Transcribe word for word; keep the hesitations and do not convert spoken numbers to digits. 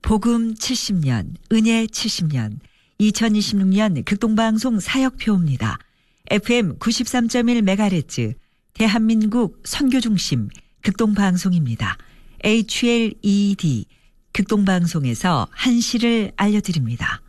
복음 칠십 년, 은혜 칠십 년, 이천이십육 년 극동방송 사역표입니다. 에프엠 구십삼 점 일 메가헤르츠 대한민국 선교중심 극동방송입니다. 에이치엘이디 극동방송에서 한시를 알려드립니다.